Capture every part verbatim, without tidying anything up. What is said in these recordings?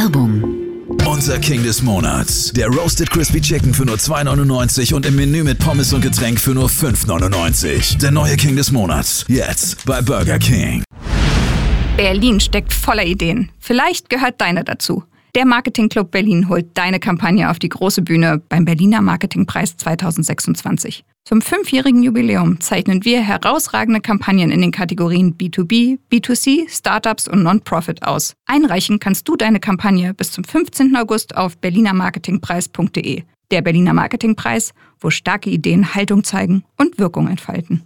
Werbung. Unser King des Monats. Der Roasted Crispy Chicken für nur zwei neunundneunzig und im Menü mit Pommes und Getränk für nur fünf neunundneunzig. Der neue King des Monats. Jetzt bei Burger King. Berlin steckt voller Ideen. Vielleicht gehört deine dazu. Der Marketing Club Berlin holt deine Kampagne auf die große Bühne beim Berliner Marketingpreis zweitausendsechsundzwanzig. Zum fünfjährigen Jubiläum zeichnen wir herausragende Kampagnen in den Kategorien B zwei B, B zwei C, Startups und Non-Profit aus. Einreichen kannst du deine Kampagne bis zum fünfzehnten August auf berliner marketingpreis punkt de. Der Berliner Marketingpreis, wo starke Ideen Haltung zeigen und Wirkung entfalten.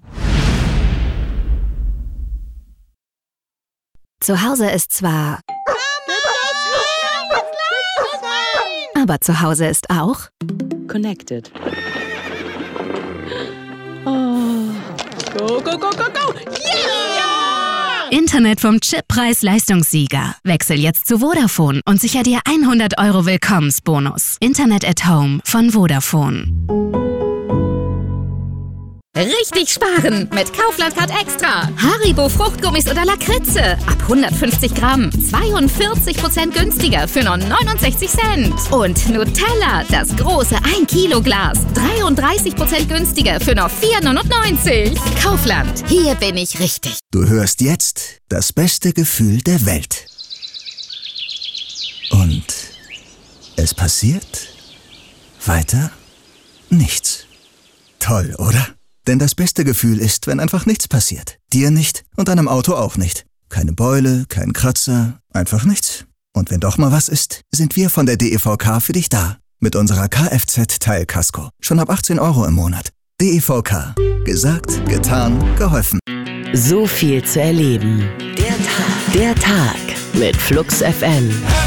Zu Hause ist zwar... Aber zu Hause ist auch... Connected. Oh. Go, go, go, go, go! Yeah! Internet vom Chip-Preis-Leistungssieger. Wechsel jetzt zu Vodafone und sicher dir hundert Euro Willkommensbonus. Internet at Home von Vodafone. Richtig sparen mit Kaufland Card Extra. Haribo Fruchtgummis oder Lakritze. Ab hundertfünfzig Gramm. zweiundvierzig Prozent günstiger für nur neunundsechzig Cent. Und Nutella, das große ein Kilo Glas. dreiunddreißig Prozent günstiger für nur vier neunundneunzig. Kaufland, hier bin ich richtig. Du hörst jetzt das beste Gefühl der Welt. Und es passiert weiter nichts. Toll, oder? Denn das beste Gefühl ist, wenn einfach nichts passiert. Dir nicht und deinem Auto auch nicht. Keine Beule, kein Kratzer, einfach nichts. Und wenn doch mal was ist, sind wir von der D E V K für dich da. Mit unserer Kfz-Teilkasko. Schon ab achtzehn Euro im Monat. D E V K. Gesagt, getan, geholfen. So viel zu erleben. Der Tag. Der Tag mit Flux F M.